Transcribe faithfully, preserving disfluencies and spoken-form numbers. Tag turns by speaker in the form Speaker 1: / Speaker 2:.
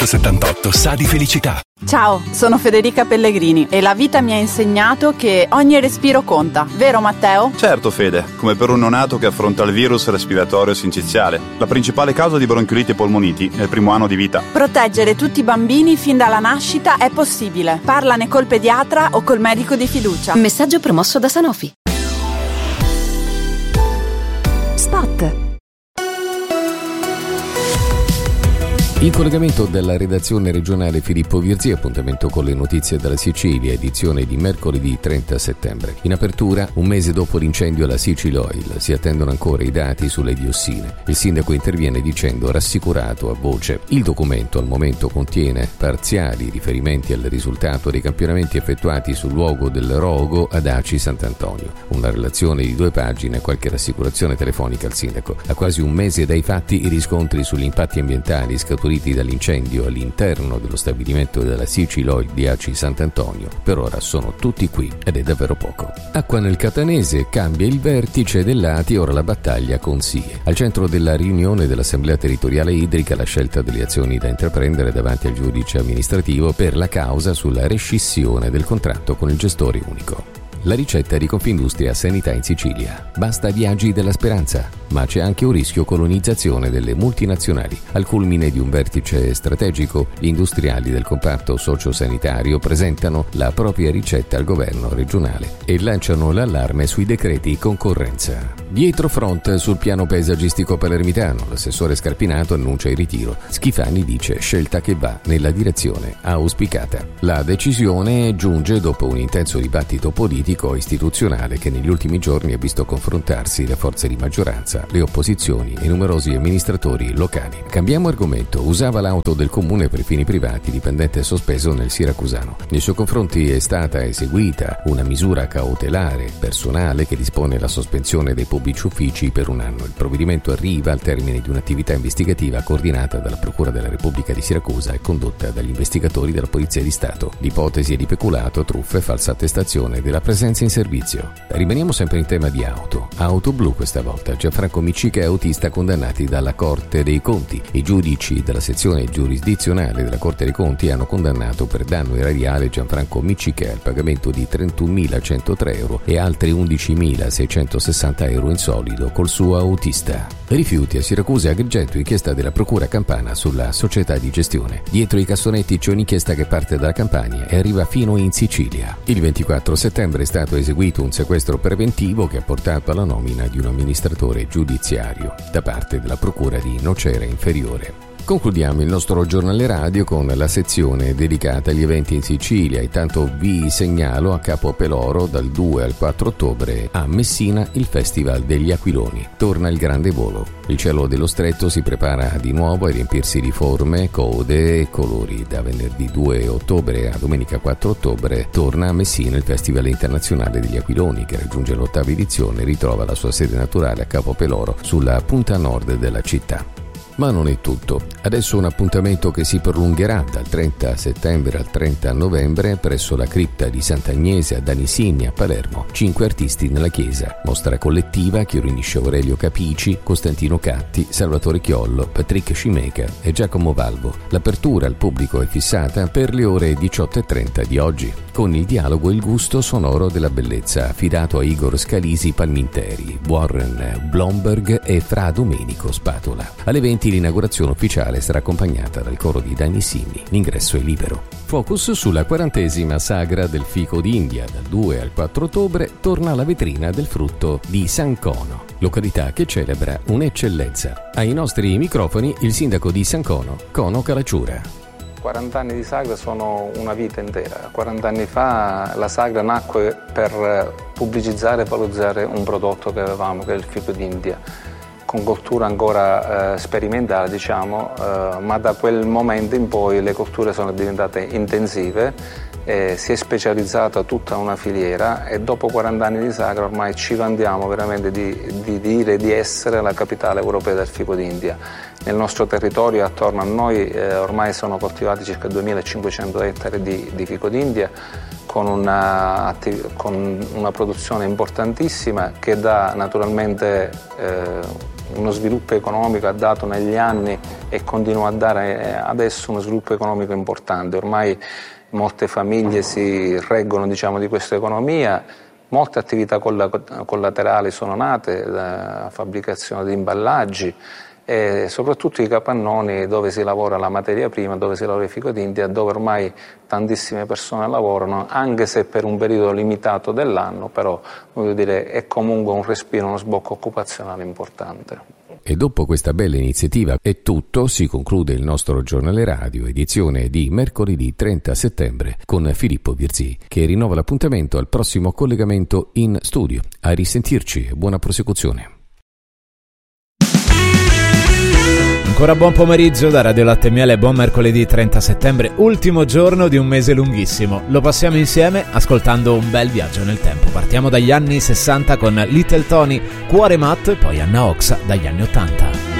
Speaker 1: settantotto sa di felicità.
Speaker 2: Ciao, sono Federica Pellegrini e la vita mi ha insegnato che ogni respiro conta, vero Matteo?
Speaker 3: Certo Fede, come per un neonato che affronta il virus respiratorio sinciziale, la principale causa di bronchioliti e polmoniti nel primo anno di vita.
Speaker 2: Proteggere tutti i bambini fin dalla nascita è possibile. Parlane col pediatra o col medico di fiducia.
Speaker 4: Messaggio promosso da Sanofi.
Speaker 2: Spot.
Speaker 5: In collegamento dalla redazione regionale Filippo Virzi, appuntamento con le notizie dalla Sicilia, edizione di mercoledì trenta settembre. In apertura, un mese dopo l'incendio alla Sicil Oil, si attendono ancora i dati sulle diossine. Il sindaco interviene dicendo rassicurato a voce. Il documento al momento contiene parziali riferimenti al risultato dei campionamenti effettuati sul luogo del rogo ad Aci Sant'Antonio. Una relazione di due pagine e qualche rassicurazione telefonica al sindaco. A quasi un mese dai fatti, i riscontri sugli impatti ambientali scaturiti dall'incendio all'interno dello stabilimento della Sicil Oil di Aci Sant'Antonio per ora sono tutti qui ed è davvero poco. Acqua nel Catanese, cambia il vertice dell'A T I, ora la battaglia con S I E. Al centro della riunione dell'Assemblea Territoriale Idrica la scelta delle azioni da intraprendere davanti al giudice amministrativo per la causa sulla rescissione del contratto con il gestore unico. La ricetta di Confindustria Sanità in Sicilia. Basta viaggi della speranza, ma c'è anche un rischio colonizzazione delle multinazionali. Al culmine di un vertice strategico, gli industriali del comparto sociosanitario presentano la propria ricetta al governo regionale e lanciano l'allarme sui decreti concorrenza. Dietro front sul piano paesaggistico palermitano, l'assessore Scarpinato annuncia il ritiro. Schifani dice scelta che va nella direzione auspicata. La decisione giunge dopo un intenso dibattito politico istituzionale che negli ultimi giorni ha visto confrontarsi le forze di maggioranza, le opposizioni e numerosi amministratori locali. Cambiamo argomento. Usava l'auto del comune per fini privati, dipendente sospeso nel Siracusano. Nei suoi confronti è stata eseguita una misura cautelare personale che dispone la sospensione dei pubblici uffici per un anno. Il provvedimento arriva al termine di un'attività investigativa coordinata dalla Procura della Repubblica di Siracusa e condotta dagli investigatori della Polizia di Stato. L'ipotesi è di peculato, truffe e falsa attestazione della presenza in servizio. Rimaniamo sempre in tema di auto. Auto blu questa volta. Gianfranco Miccica e autista condannati dalla Corte dei Conti. I giudici della sezione giurisdizionale della Corte dei Conti hanno condannato per danno erariale Gianfranco Miccica al pagamento di trentunomilacentotre euro e altri undicimilaseicentosessanta euro in solido col suo autista. Rifiuti a Siracusa e Agrigento, inchiesta della Procura Campana sulla società di gestione. Dietro i cassonetti c'è un'inchiesta che parte dalla Campania e arriva fino in Sicilia. Il ventiquattro settembre è stato eseguito un sequestro preventivo che ha portato alla nomina di un amministratore giudiziario da parte della Procura di Nocera Inferiore. Concludiamo il nostro giornale radio con la sezione dedicata agli eventi in Sicilia. Intanto vi segnalo a Capo Peloro dal due al quattro ottobre a Messina il Festival degli Aquiloni. Torna il grande volo. Il cielo dello Stretto si prepara di nuovo a riempirsi di forme, code e colori. Da venerdì due ottobre a domenica quattro ottobre torna a Messina il Festival internazionale degli Aquiloni che raggiunge l'ottava edizione e ritrova la sua sede naturale a Capo Peloro sulla punta nord della città. Ma non è tutto. Adesso un appuntamento che si prolungherà dal trenta settembre al trenta novembre presso la cripta di Sant'Agnese ad Anisini a Palermo. Cinque artisti nella chiesa. Mostra collettiva che riunisce Aurelio Capici, Costantino Catti, Salvatore Chiollo, Patrick Scimeca e Giacomo Valvo. L'apertura al pubblico è fissata per le ore diciotto e trenta di oggi, con il dialogo e il gusto sonoro della bellezza affidato a Igor Scalisi Palminteri, Warren Blomberg e Fra Domenico Spatola. Alle venti l'inaugurazione ufficiale sarà accompagnata dal coro di Dani Simi. L'ingresso è libero. Focus sulla quarantesima sagra del fico d'India. Dal due al quattro ottobre torna la vetrina del frutto di San Cono, località che celebra un'eccellenza. Ai nostri microfoni il sindaco di San Cono, Cono Calacciura.
Speaker 6: quaranta anni di sagra sono una vita intera. quaranta anni fa la sagra nacque per pubblicizzare e valorizzare un prodotto che avevamo, che è il fico d'India, con coltura ancora eh, sperimentale, diciamo, eh, ma da quel momento in poi le colture sono diventate intensive, eh, si è specializzata tutta una filiera e dopo quaranta anni di sagra ormai ci vantiamo veramente di, di dire di essere la capitale europea del fico d'India. Nel nostro territorio attorno a noi eh, ormai sono coltivati circa duemilacinquecento ettari di, di fico d'India con una, con una produzione importantissima che dà naturalmente eh, uno sviluppo economico, ha dato negli anni e continua a dare adesso uno sviluppo economico importante. Ormai molte famiglie si reggono, diciamo, di questa economia, molte attività collaterali sono nate, la fabbricazione di imballaggi e soprattutto i capannoni dove si lavora la materia prima, dove si lavora il fico d'India, dove ormai tantissime persone lavorano, anche se per un periodo limitato dell'anno, però voglio dire, è comunque un respiro, uno sbocco occupazionale importante.
Speaker 5: E dopo questa bella iniziativa è tutto, si conclude il nostro giornale radio, edizione di mercoledì trenta settembre, con Filippo Virzì, che rinnova l'appuntamento al prossimo collegamento in studio. A risentirci e buona prosecuzione.
Speaker 4: Ancora buon pomeriggio da Radio Latte Miele, buon mercoledì trenta settembre, ultimo giorno di un mese lunghissimo. Lo passiamo insieme ascoltando un bel viaggio nel tempo. Partiamo dagli anni sessanta con Little Tony, Cuore Matto, e poi Anna Oxa dagli anni ottanta.